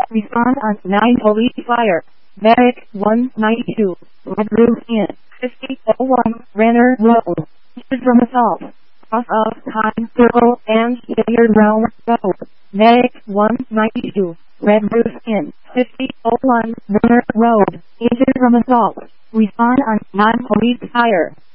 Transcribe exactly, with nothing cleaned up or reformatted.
Respond on nine police fire. Medic one ninety-two. Red Roof Inn. fifty oh one Renner Road. Injured from assault. Off of Time Circle and Hilliard Realm Road. Medic one ninety-two. Red Roof Inn. fifty oh one Renner Road. Injured from assault. Respond on nine police fire.